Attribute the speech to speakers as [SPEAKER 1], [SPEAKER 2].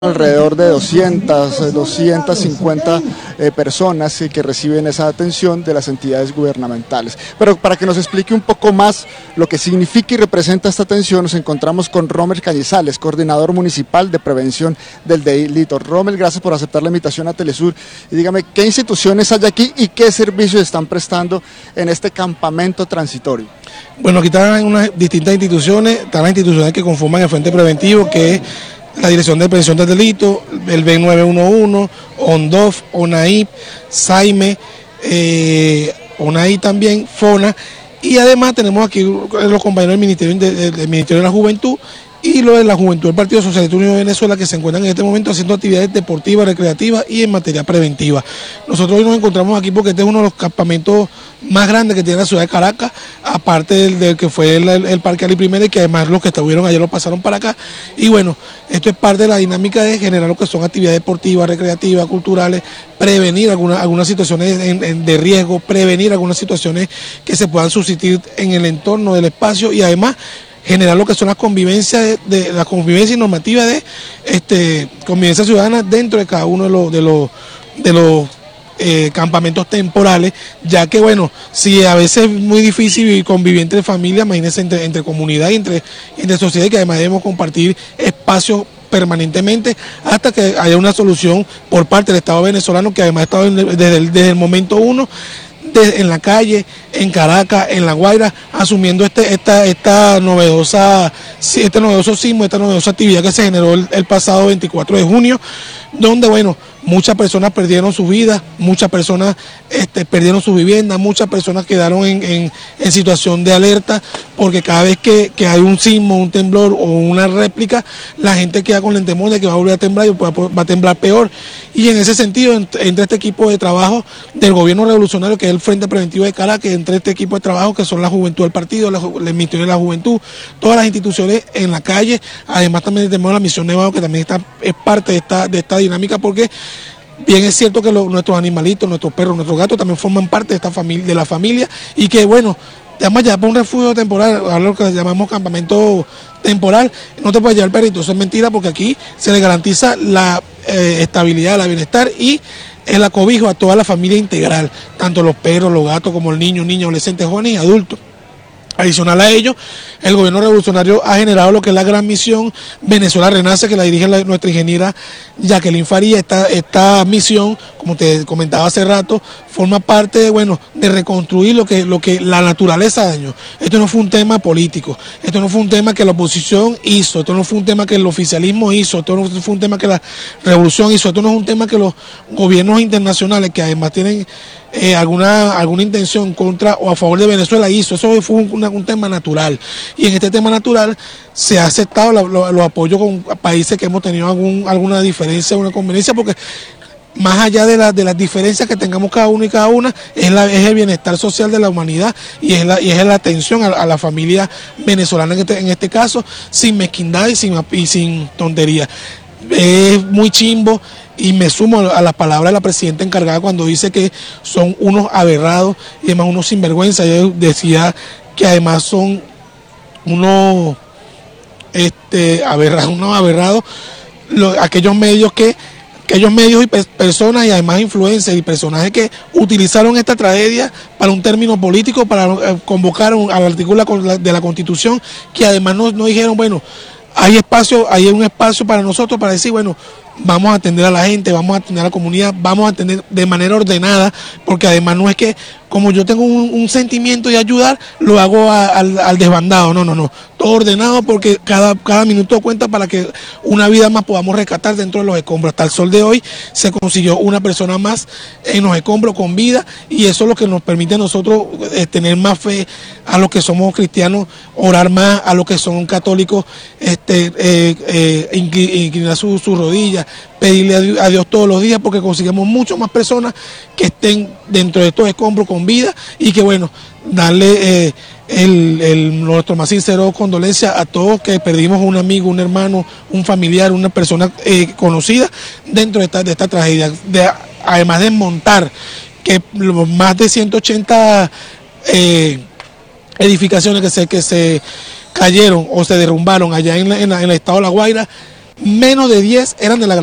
[SPEAKER 1] Alrededor de 250 personas que reciben esa atención de las entidades gubernamentales. Pero para que nos explique un poco más lo que significa y representa esta atención, nos encontramos con Rommel Cañizales, coordinador municipal de prevención del delito. Rommel, gracias por aceptar la invitación a Telesur. Y dígame, ¿qué instituciones hay aquí y qué servicios están prestando en este campamento transitorio?
[SPEAKER 2] Bueno, aquí están unas distintas instituciones, están las instituciones que conforman el Frente Preventivo, que es la Dirección de Prevención del Delito, el B911, ONDOF, ONAIP, SAIME, ONAI también, FONA, y además tenemos aquí los compañeros del Ministerio de la Juventud y lo de la Juventud del Partido Socialista Unido de Venezuela, que se encuentran en este momento haciendo actividades deportivas, recreativas y en materia preventiva. Nosotros hoy nos encontramos aquí porque este es uno de los campamentos más grandes que tiene la ciudad de Caracas, aparte del que fue el Parque Ali Primera, y que además los que estuvieron ayer lo pasaron para acá. Y bueno, esto es parte de la dinámica de generar lo que son actividades deportivas, recreativas, culturales, prevenir algunas situaciones de riesgo, prevenir algunas situaciones que se puedan subsistir en el entorno del espacio, y además generar lo que son las convivencias la convivencia normativa de convivencia ciudadana dentro de cada uno de los campamentos temporales, ya que bueno, si a veces es muy difícil convivir entre familias, imagínense entre comunidad y entre sociedad, y que además debemos compartir espacios permanentemente hasta que haya una solución por parte del Estado venezolano, que además ha estado desde el momento uno en la calle, en Caracas, en La Guaira, asumiendo este novedoso sismo, esta novedosa actividad que se generó el pasado 24 de junio, donde bueno, muchas personas perdieron sus vidas, muchas personas perdieron sus viviendas, muchas personas quedaron en situación de alerta, porque cada vez que hay un sismo, un temblor o una réplica, la gente queda con el temor de que va a volver a temblar y va a temblar peor. Y en ese sentido, entre este equipo de trabajo del gobierno revolucionario, que es el Frente Preventivo de Caracas, entre este equipo de trabajo que son la Juventud del Partido, el Ministerio de la Juventud, todas las instituciones en la calle, además también tenemos la Misión Nevado, que también es parte de esta dinámica, porque bien es cierto que nuestros animalitos, nuestros perros, nuestros gatos también forman parte de la familia, y que bueno, además ya para un refugio temporal, a lo que llamamos campamento temporal, no te puedes llevar el perrito, eso es mentira, porque aquí se le garantiza la estabilidad, la bienestar y el acobijo a toda la familia integral, tanto los perros, los gatos, como el niños, adolescentes, jóvenes y adultos. Adicional a ello, el gobierno revolucionario ha generado lo que es la gran misión Venezuela Renace, que la dirige nuestra ingeniera Jacqueline Faría. Esta misión, como te comentaba hace rato, forma parte de reconstruir lo que la naturaleza dañó. Esto no fue un tema político, esto no fue un tema que la oposición hizo, esto no fue un tema que el oficialismo hizo, esto no fue un tema que la revolución hizo, esto no es un tema que los gobiernos internacionales, que además tienen alguna intención contra o a favor de Venezuela, hizo. Eso fue un tema natural, y en este tema natural se ha aceptado los apoyos con países que hemos tenido alguna diferencia, alguna conveniencia, porque más allá de las diferencias que tengamos cada uno y cada una, es el bienestar social de la humanidad, y es la atención a la familia venezolana en este caso, sin mezquindad y sin tontería. Es muy chimbo, y me sumo a las palabras de la presidenta encargada cuando dice que son unos aberrados y además unos sinvergüenza. Ella decía que además son unos aberrados aquellos medios y personas, y además influencers y personajes que utilizaron esta tragedia para un término político, para convocar al artículo de la Constitución, que además no dijeron, bueno, hay un espacio para nosotros para decir, bueno, vamos a atender a la gente, vamos a atender a la comunidad, vamos a atender de manera ordenada, porque además no es que como yo tengo un sentimiento de ayudar, lo hago al desbandado, no, todo ordenado, porque cada minuto cuenta para que una vida más podamos rescatar dentro de los escombros. Hasta el sol de hoy se consiguió una persona más en los escombros con vida, y eso es lo que nos permite a nosotros tener más fe, a los que somos cristianos, orar más, a los que son católicos, inclinar sus rodillas, pedirle a Dios todos los días, porque conseguimos mucho más personas que estén dentro de estos escombros con vida, y que bueno, darle nuestro más sincero condolencia a todos que perdimos un amigo, un hermano, un familiar, una persona conocida dentro de esta tragedia. Además de montar que más de 180 edificaciones que se cayeron o se derrumbaron allá en el estado de La Guaira, menos de 10 eran de la